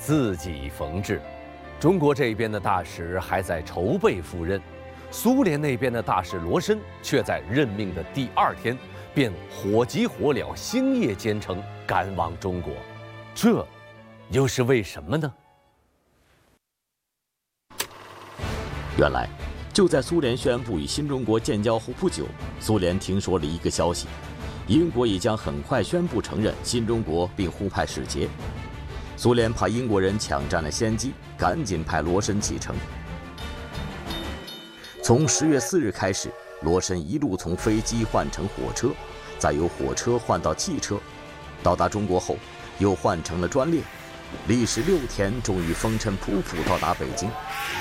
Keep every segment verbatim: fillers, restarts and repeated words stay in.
自己缝制。中国这边的大使还在筹备赴任，苏联那边的大使罗申却在任命的第二天便火急火燎、星夜兼程赶往中国，这又是为什么呢？ 原来，就在苏联宣布与新中国建交后不久，苏联听说了一个消息：英国也将很快宣布承认新中国，并互派使节。苏联怕英国人抢占了先机，赶紧派罗申启程。从十月四日开始，罗申一路从飞机换乘火车，再由火车换到汽车，到达中国后又换成了专列，历时六天，终于风尘仆仆到达北京。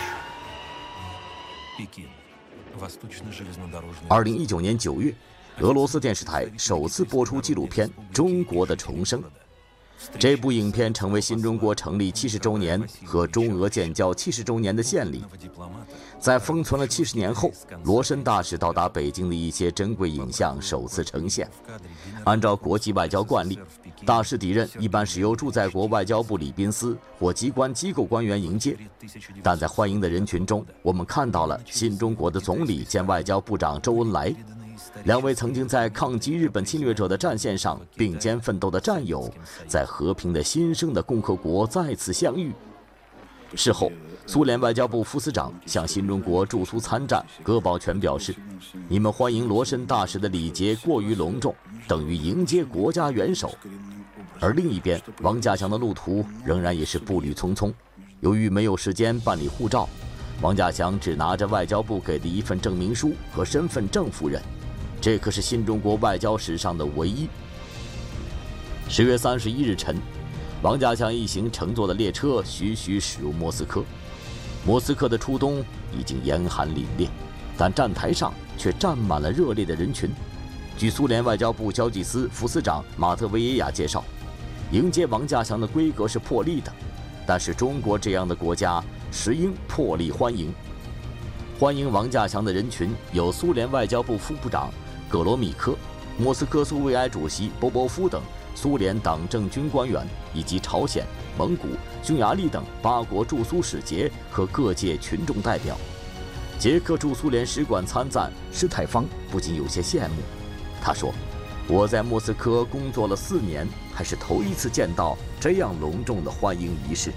二零一九年九月，俄罗斯电视台首次播出纪录片《中国的重生》。这部影片成为新中国成立七十周年和中俄建交七十周年的献礼。在封存了七十年后，罗申大使到达北京的一些珍贵影像首次呈现。按照国际外交惯例，大使抵任一般是由驻在国外交部礼宾司或机关机构官员迎接，但在欢迎的人群中，我们看到了新中国的总理兼外交部长周恩来。两位曾经在抗击日本侵略者的战线上并肩奋斗的战友，在和平的新生的共和国再次相遇。事后，苏联外交部副司长向新中国驻苏参战葛宝全表示：“你们欢迎罗申大使的礼节过于隆重，等于迎接国家元首。”而另一边，王稼祥的路途仍然也是步履匆匆。由于没有时间办理护照，王稼祥只拿着外交部给的一份证明书和身份证赴任。这可是新中国外交史上的唯一。十月三十一日晨，王稼祥一行乘坐的列车徐徐驶入莫斯科。莫斯科的初冬已经严寒凛冽，但站台上却站满了热烈的人群。据苏联外交部交际司副司长马特维耶亚介绍，迎接王稼祥的规格是破例的，但是中国这样的国家实应破例欢迎。欢迎王稼祥的人群有苏联外交部副部长葛罗米科、莫斯科苏维埃主席波波夫等苏联党政军官员，以及朝鲜、蒙古、匈牙利等八国驻苏使节和各界群众代表。捷克驻苏联使馆参赞施泰方不禁有些羡慕，他说：“我在莫斯科工作了四年，还是头一次见到这样隆重的欢迎仪式。”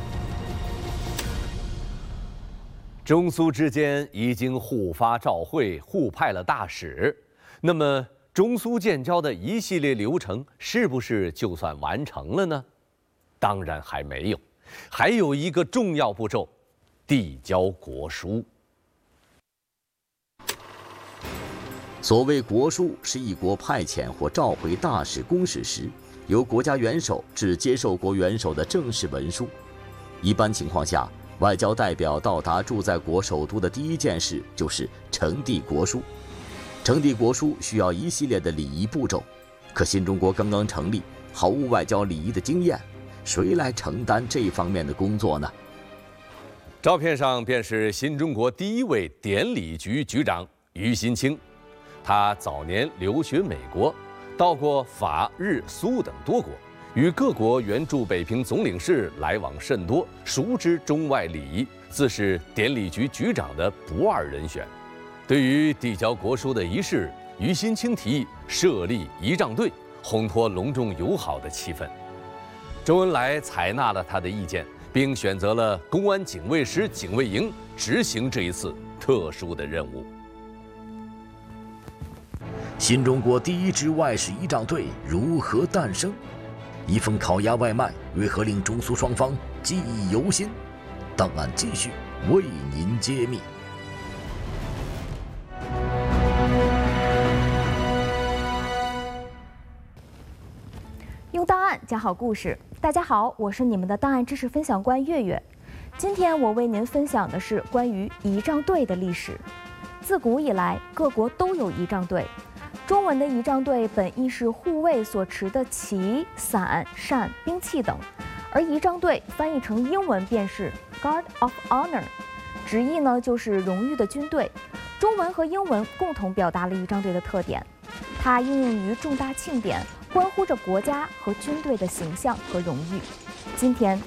中苏之间已经互发照会，互派了大使。那么，中苏建交的一系列流程是不是就算完成了呢？当然还没有，还有一个重要步骤——递交国书。 所谓国书，是一国派遣或召回大使、公使时，由国家元首至接受国元首的正式文书。一般情况下，外交代表到达驻在国首都的第一件事就是呈递国书。呈递国书需要一系列的礼仪步骤，可新中国刚刚成立，毫无外交礼仪的经验，谁来承担这方面的工作呢？ 照片上便是新中国第一位典礼局局长于新清，他早年留学美国，到过法、日、苏等多国，与各国援助北平总领事来往甚多，熟知中外礼仪，自是典礼局局长的不二人选。对于递交国书的仪式，于新清提议设立仪仗队，烘托隆重友好的气氛。周恩来采纳了他的意见，并选择了公安警卫师警卫营执行这一次特殊的任务。 新中国第一支外事仪仗队如何诞生？一封烤鸭外卖为何令中苏双方记忆犹新？档案继续为您揭秘。 用档案讲好故事。大家好，我是你们的档案知识分享官月月。今天我为您分享的是关于仪仗队的历史。自古以来，各国都有仪仗队。中文的仪仗队本意是护卫所持的旗、伞、扇、兵器等，而仪仗队翻译成英文便是 Guard of Honor， 直译呢就是荣誉的军队。中文和英文共同表达了仪仗队的特点，它应用于重大庆典，关乎着国家和军队的形象和荣誉。今天